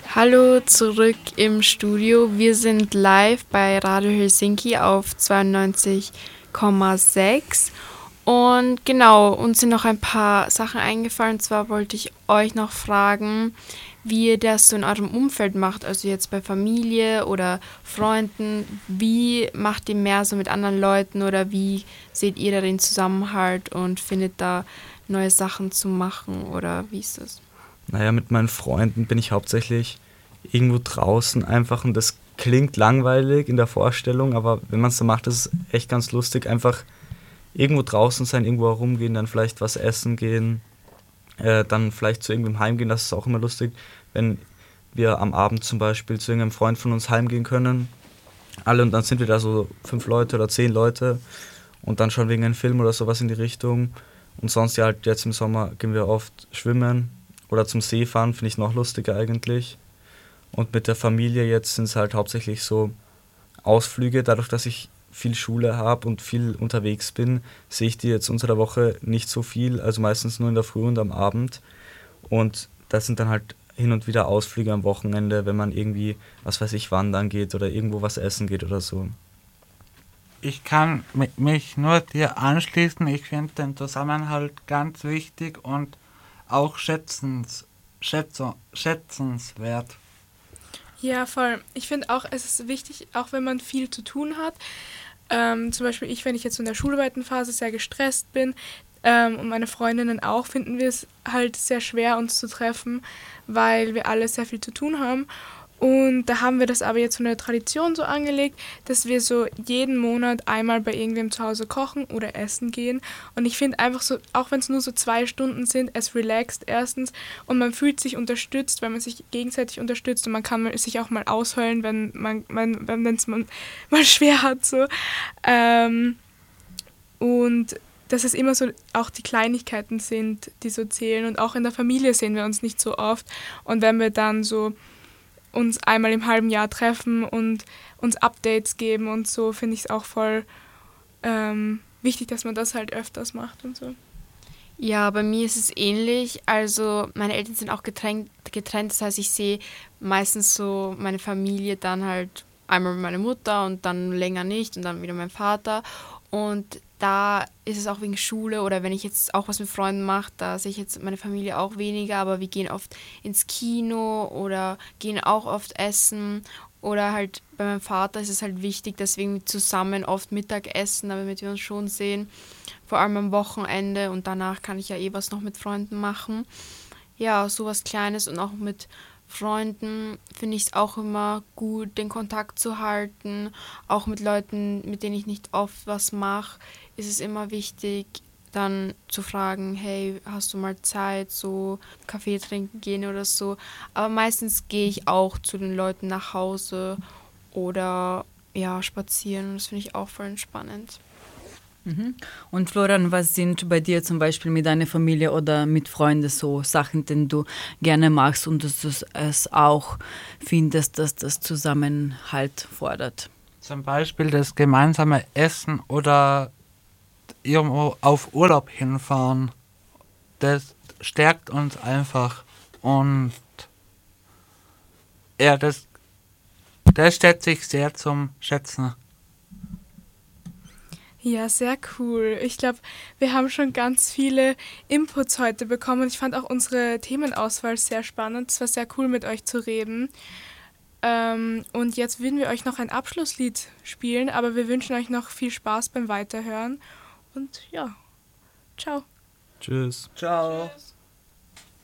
Hallo zurück im Studio. Wir sind live bei Radio Helsinki auf 92,6. Und genau, uns sind noch ein paar Sachen eingefallen. Und zwar wollte ich euch noch fragen, wie ihr das so in eurem Umfeld macht. Also jetzt bei Familie oder Freunden. Wie macht ihr mehr so mit anderen Leuten oder wie seht ihr da den Zusammenhalt und findet da neue Sachen zu machen oder wie ist das? Naja, mit meinen Freunden bin ich hauptsächlich irgendwo draußen einfach und das klingt langweilig in der Vorstellung, aber wenn man es so macht, ist es echt ganz lustig. Einfach irgendwo draußen sein, irgendwo herumgehen, dann vielleicht was essen gehen, dann vielleicht zu irgendwem heimgehen, das ist auch immer lustig, wenn wir am Abend zum Beispiel zu irgendeinem Freund von uns heimgehen können, alle und dann sind wir da so 5 Leute oder 10 Leute und dann schauen wir irgendeinen Film oder sowas in die Richtung und sonst ja halt jetzt im Sommer gehen wir oft schwimmen oder zum See fahren, finde ich noch lustiger eigentlich. Und mit der Familie jetzt sind es halt hauptsächlich so Ausflüge. Dadurch, dass ich viel Schule habe und viel unterwegs bin, sehe ich die jetzt unter der Woche nicht so viel, also meistens nur in der Früh und am Abend. Und das sind dann halt hin und wieder Ausflüge am Wochenende, wenn man irgendwie, was weiß ich, wandern geht oder irgendwo was essen geht oder so. Ich kann mich nur dir anschließen. Ich finde den Zusammenhalt ganz wichtig und auch schätzenswert. Ja, voll. Ich finde auch, es ist wichtig, auch wenn man viel zu tun hat. Zum Beispiel ich, wenn ich jetzt in der Schularbeitenphase sehr gestresst bin, und meine Freundinnen auch, finden wir es halt sehr schwer, uns zu treffen, weil wir alle sehr viel zu tun haben. Und da haben wir das aber jetzt so eine Tradition so angelegt, dass wir so jeden Monat einmal bei irgendwem zu Hause kochen oder essen gehen. Und ich finde einfach so, auch wenn es nur so 2 Stunden sind, es relaxt erstens und man fühlt sich unterstützt, weil man sich gegenseitig unterstützt und man kann sich auch mal ausheulen, wenn es man mal schwer hat. So. Und dass es immer so auch die Kleinigkeiten sind, die so zählen. Und auch in der Familie sehen wir uns nicht so oft. Und wenn wir dann so uns einmal im halben Jahr treffen und uns Updates geben und so, finde ich es auch voll wichtig, dass man das halt öfters macht und so. Ja, bei mir ist es ähnlich. Also meine Eltern sind auch getrennt. Das heißt, ich sehe meistens so meine Familie dann halt einmal meine Mutter und dann länger nicht und dann wieder mein Vater. Und da ist es auch wegen Schule oder wenn ich jetzt auch was mit Freunden mache, da sehe ich jetzt meine Familie auch weniger, aber wir gehen oft ins Kino oder gehen auch oft essen oder halt bei meinem Vater ist es halt wichtig, dass wir zusammen oft Mittag essen, damit wir uns schon sehen, vor allem am Wochenende und danach kann ich ja eh was noch mit Freunden machen. Ja, sowas Kleines und auch mit Freunden finde ich es auch immer gut, den Kontakt zu halten. Auch mit Leuten, mit denen ich nicht oft was mache, ist es immer wichtig, dann zu fragen, hey, hast du mal Zeit, so Kaffee trinken gehen oder so. Aber meistens gehe ich auch zu den Leuten nach Hause oder ja, spazieren. Das finde ich auch voll entspannend. Mhm. Und Florian, was sind bei dir zum Beispiel mit deiner Familie oder mit Freunden so Sachen, die du gerne machst und dass du es auch findest, dass das Zusammenhalt fordert? Zum Beispiel das gemeinsame Essen oder irgendwo auf Urlaub hinfahren. Das stärkt uns einfach und ja, das schätze ich sehr zum Schätzen. Ja, sehr cool. Ich glaube, wir haben schon ganz viele Inputs heute bekommen. Ich fand auch unsere Themenauswahl sehr spannend. Es war sehr cool, mit euch zu reden. Und jetzt würden wir euch noch ein Abschlusslied spielen, aber wir wünschen euch noch viel Spaß beim Weiterhören. Und ja, ciao. Tschüss. Ciao. Tschüss.